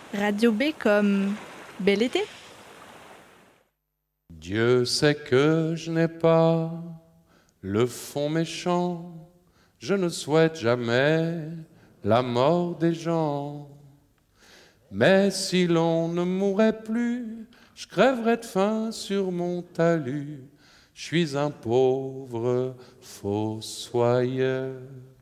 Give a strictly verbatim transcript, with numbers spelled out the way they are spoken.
Radio B comme bel été. Dieu sait que je n'ai pas le fond méchant, je ne souhaite jamais la mort des gens. Mais si l'on ne mourrait plus, je crèverais de faim sur mon talus. Je suis un pauvre fossoyeur.